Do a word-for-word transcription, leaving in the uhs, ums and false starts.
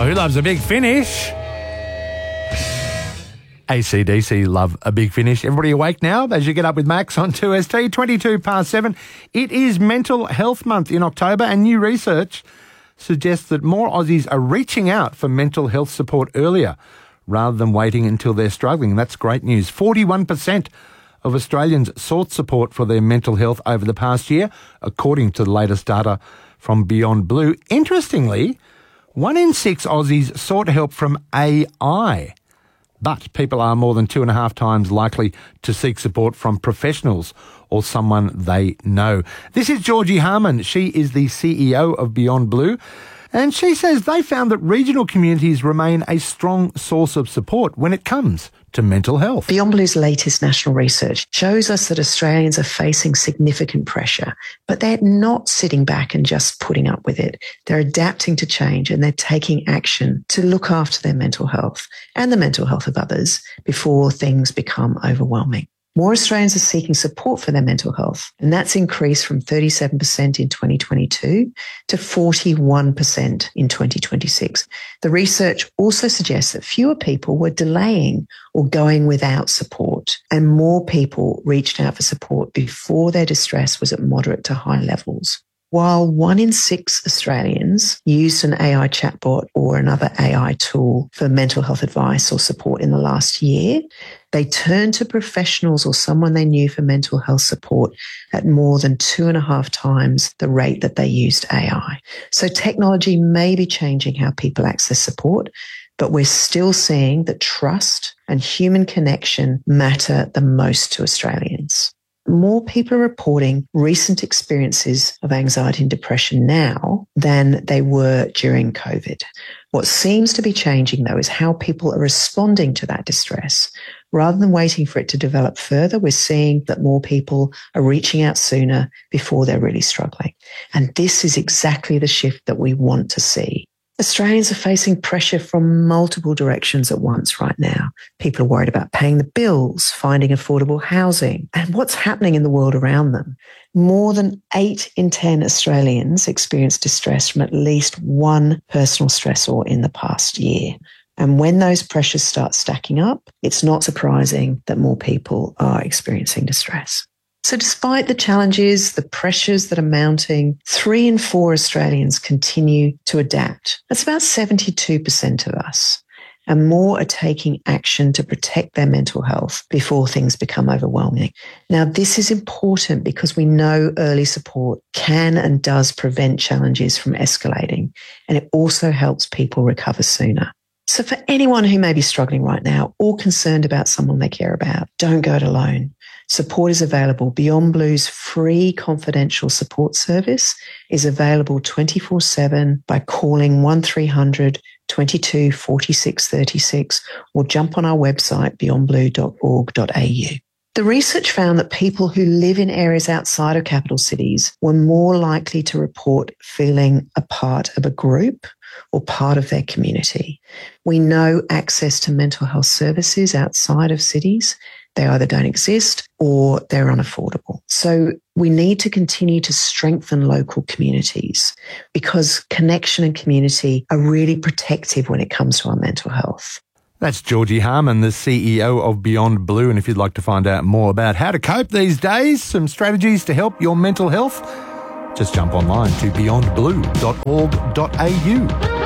who loves a big finish? A C D C love a big finish. Everybody awake now as you get up with Max on two S T, twenty-two past seven. It is Mental Health Month in October, and new research suggests that more Aussies are reaching out for mental health support earlier rather than waiting until they're struggling. That's great news. forty-one percent of Australians sought support for their mental health over the past year, according to the latest data from Beyond Blue. Interestingly, one in six Aussies sought help from A I. But people are more than two and a half times likely to seek support from professionals or someone they know. This is Georgie Harman. She is the C E O of Beyond Blue. And she says they found that regional communities remain a strong source of support when it comes to mental health. Beyond Blue's latest national research shows us that Australians are facing significant pressure, but they're not sitting back and just putting up with it. They're adapting to change and they're taking action to look after their mental health and the mental health of others before things become overwhelming. More Australians are seeking support for their mental health, and that's increased from thirty-seven percent in twenty twenty-two to forty-one percent in twenty twenty-six. The research also suggests that fewer people were delaying or going without support, and more people reached out for support before their distress was at moderate to high levels. While one in six Australians used an A I chatbot or another A I tool for mental health advice or support in the last year, they turned to professionals or someone they knew for mental health support at more than two and a half times the rate that they used A I. So technology may be changing how people access support, but we're still seeing that trust and human connection matter the most to Australians. More people are reporting recent experiences of anxiety and depression now than they were during COVID. What seems to be changing, though, is how people are responding to that distress. Rather than waiting for it to develop further, we're seeing that more people are reaching out sooner before they're really struggling. And this is exactly the shift that we want to see. Australians are facing pressure from multiple directions at once right now. People are worried about paying the bills, finding affordable housing, and what's happening in the world around them. More than eight in ten Australians experience distress from at least one personal stressor in the past year. And when those pressures start stacking up, it's not surprising that more people are experiencing distress. So despite the challenges, the pressures that are mounting, three in four Australians continue to adapt. That's about seventy-two percent of us. And more are taking action to protect their mental health before things become overwhelming. Now, this is important because we know early support can and does prevent challenges from escalating, and it also helps people recover sooner. So for anyone who may be struggling right now or concerned about someone they care about, don't go it alone. Support is available. Beyond Blue's free confidential support service is available twenty-four seven by calling one three hundred twenty-two forty-six thirty-six or jump on our website beyond blue dot org dot a u. The research found that people who live in areas outside of capital cities were more likely to report feeling a part of a group or part of their community. We know access to mental health services outside of cities, they either don't exist or they're unaffordable. So we need to continue to strengthen local communities because connection and community are really protective when it comes to our mental health. That's Georgie Harman, the C E O of Beyond Blue. And if you'd like to find out more about how to cope these days, some strategies to help your mental health, just jump online to beyond blue dot org dot a u.